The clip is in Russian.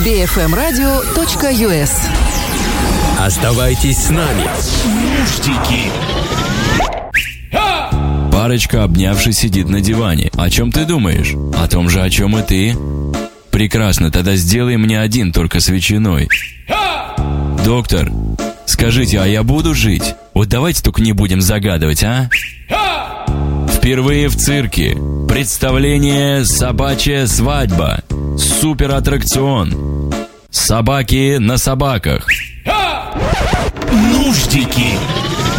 bfmradio.us. Оставайтесь с нами. Нуждики. Парочка, обнявшись, сидит на диване. О чем ты думаешь? О том же, о чем и ты. Прекрасно, тогда сделай мне один, только с ветчиной. Доктор, скажите, а я буду жить? Вот давайте только не будем загадывать, а? Впервые в цирке. Представление «Собачья свадьба». Суператтракцион. Собаки на собаках. Нуждики.